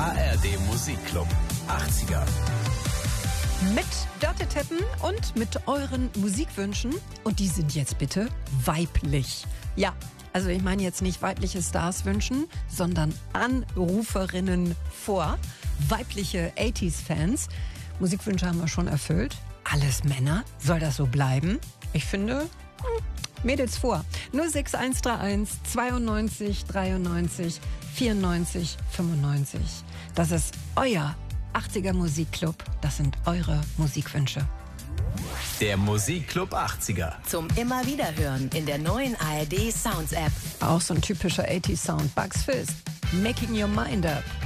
ARD Musikclub 80er. Mit Dörte-Teppen und mit euren Musikwünschen. Und die sind jetzt bitte weiblich. Ja, also ich meine jetzt nicht weibliche Stars wünschen, sondern Anruferinnen vor. Weibliche 80s-Fans. Musikwünsche haben wir schon erfüllt. Alles Männer. Soll das so bleiben? Ich finde, Mädels vor. 06131 92 93 94 95. Das ist euer 80er Musikclub. Das sind eure Musikwünsche. Der Musikclub 80er. Zum immer wieder hören in der neuen ARD Sounds App. Auch so ein typischer 80s Sound. Bugs Fizz. Making Your Mind Up.